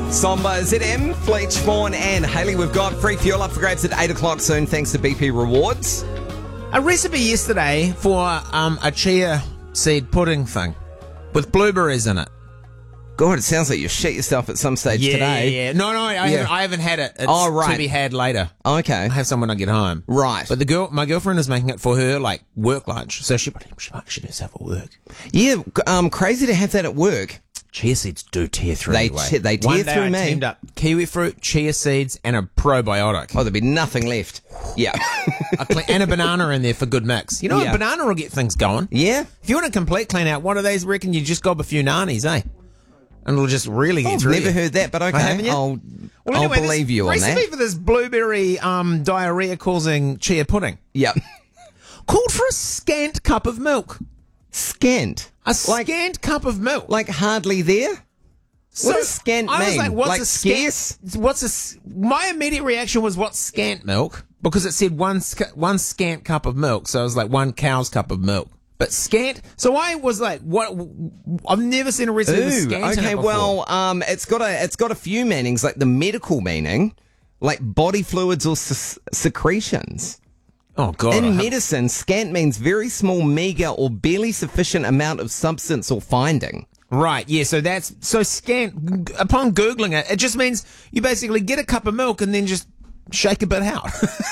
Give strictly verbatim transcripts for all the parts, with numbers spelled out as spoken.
Somba, Z M, Fleetch, Fawn and Hayley. We've got free fuel up for grabs at eight o'clock soon thanks to B P Rewards. A recipe yesterday for um, a chia seed pudding thing with blueberries in it. God, it sounds like you shit yourself at some stage yeah, today. Yeah, yeah. No, no, I, Yeah. haven't, I haven't had it. It's Oh, right. to be had later. Okay. I have some when I get home. Right. But the girl, my girlfriend is making it for her, like, work lunch. So she, she might actually does have a work. Yeah, um, crazy to have that at work. Chia seeds do tear through. They anyway. te- they tear One day through I me. teamed up kiwi fruit, chia seeds, and a probiotic. Oh, there'd be nothing left. Yeah. a cle- and a banana in there for good mix. You know, Yeah. a banana will get things going. Yeah? If you want a complete clean out, one of these, reckon you just gob a few nannies, eh? And it'll just really get I've through never you. heard that, but Oh, okay. haven't you? I'll, Well, I'll anyway, believe this you on recipe that. for this blueberry um, diarrhea-causing chia pudding Yeah. called for a scant cup of milk. Scant. A Like- scant cup of milk. Like hardly there? So, what does scant I was mean? like, what's Like a scant? scarce? What's a? s- My immediate reaction was, what's scant milk? Because it said one sc- one scant cup of milk, so it was like one cow's cup of milk. But scant. So I was like, what? I've never seen a recipe with Ooh, scant in okay, it before. well, um, it's got a it's got a few meanings, like the medical meaning, like body fluids or s- secretions. Oh god. I In hope- medicine, scant means very small, meager, or barely sufficient amount of substance or finding. Right, yeah, so that's, so scant, upon Googling it, it just means you basically get a cup of milk and then just shake a bit out.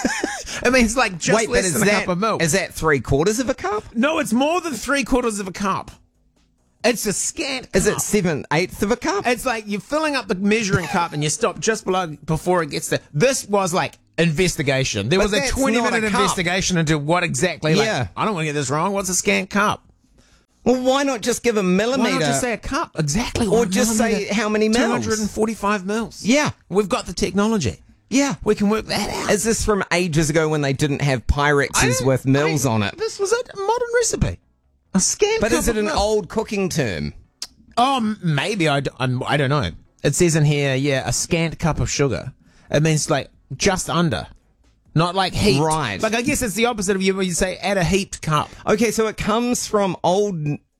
It means like just Wait, but less is than a that cup of milk. is that three quarters of a cup? No, it's more than three quarters of a cup. It's a scant cup. Is it seven eighths of a cup? It's like you're filling up the measuring cup and you stop just below before it gets there. This was like investigation. There But was a that's twenty not a minute cup. investigation into what exactly, like, Yeah. I don't want to get this wrong. What's a scant cup? Well, why not just give a millimeter? Why not just say a cup? Exactly. Or one just say millimeter. how many mils? two hundred forty-five mils. Yeah. We've got the technology. Yeah. We can work that out. Is this from ages ago when they didn't have Pyrexes I- with mils I- on it? This was a modern recipe. A scant But cup is it of an milk. old cooking term? Oh, m- maybe. I, d- I'm, I don't know. It says in here, yeah, a scant cup of sugar. It means like just under. Not like heaped. Right. Like, I guess it's the opposite of you when you say add a heaped cup. Okay, so it comes from old.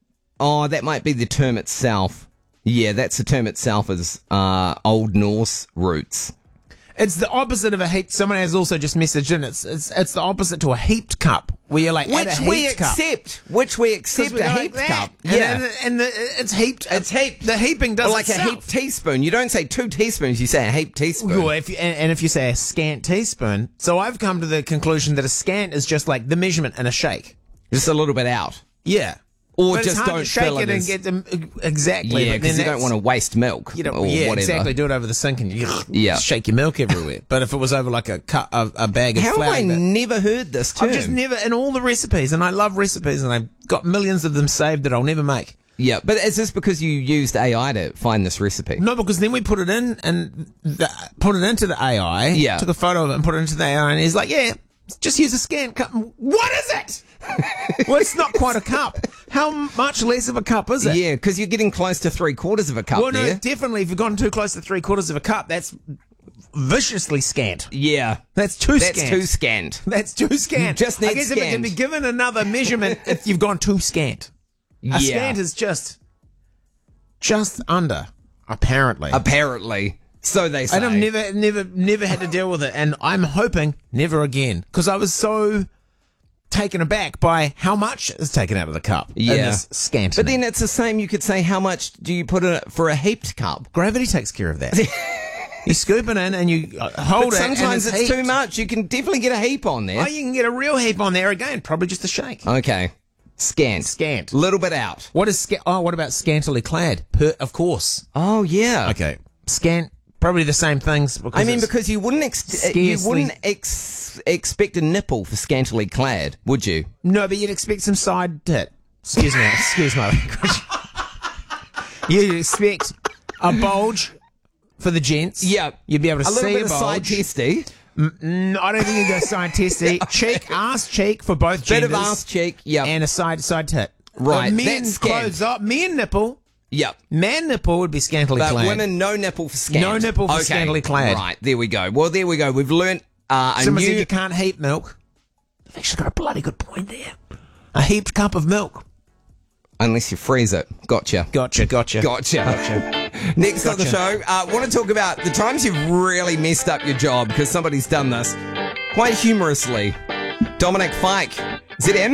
Oh, that might be the term itself. Yeah, that's the term itself is uh, Old Norse roots. It's the opposite of a heaped. Someone has also just messaged in. It's it's it's the opposite to a heaped cup, where you're like add Which a heaped we cup. accept. Which we 'Cause accept we a go like heaped that. cup. And, Yeah. and, and the, it's heaped. It's heaped. The heaping does Or like itself. a heaped teaspoon. You don't say two teaspoons, you say a heaped teaspoon. Well, if you, and, and if you say a scant teaspoon, so I've come to the conclusion that a scant is just like the measurement in a shake. Just a little bit out. Yeah. Or But just it's hard don't to shake fill it it and as- get them exactly. Yeah, but because then you don't that's- want to waste milk You don't, or yeah, whatever. exactly. Do it over the sink and you Yeah. shake your milk everywhere. But if it was over like a cut, a, a bag of How have flour, I that- never heard this term? I've just never in all the recipes, and I love recipes, and I've got millions of them saved that I'll never make. Yeah, but is this because you used A I to find this recipe? No, because then we put it in and the, put it into the A I. Yeah. Took a photo of it and put it into the A I, and he's like, "Yeah, just use a scan cup." What is it? Well, it's not quite a cup. How much less of a cup is it? Yeah, because you're getting close to three quarters of a cup Well, no, there. definitely. If you've gone too close to three quarters of a cup, that's viciously scant. Yeah. That's too That's scant. too scant. That's too scant. Just I need guess if it can scant. be given another measurement, if you've gone too scant. A Yeah. scant is just, just under, apparently. Apparently. So they say. and I've never, never, never had to deal with it, and I'm hoping never again, because I was so taken aback by how much is taken out of the cup. in Yeah. this scant. But then it's the same. You could say, how much do you put in it for a heaped cup? gravity takes care of that. You scoop it in and you uh, hold But it. and sometimes it's, too heaped. much. You can definitely get a heap on there. Oh, you can get a real heap on there again. Probably just a shake. Okay. Scant. Scant. Little bit out. What is sca- Oh, what about scantily clad? Per- of course. Oh, yeah. Okay. Scant. Probably the same things. Because I mean, it's- because you wouldn't ex- you scarcely- wouldn't ex- expect a nipple for scantily clad, would you? no, but you'd expect some side tit. Excuse me. Excuse my language. You'd expect a bulge for the gents. Yeah. You'd be able to A little see bit a of side bulge. testy. Mm, I don't think you go side testy. Cheek, ass cheek for both Bit genders. of ass cheek. Yeah. And a side side tit. Right, Uh, men that's scant. clothes up. Men nipple. Yep. Man nipple would be scantily But clad. women, no nipple for scant. No nipple for Okay, scantily clad. Right, there we go. Well, there we go. We've learnt uh, a Someone new... said you can't heap milk. They've actually got a bloody good point there. A heaped cup of milk. unless you freeze it. Gotcha. Gotcha, gotcha. Gotcha. Gotcha. Next on the Gotcha. show, uh, want to talk about the times you've really messed up your job because somebody's done this quite humorously. Dominic Fike, Z M.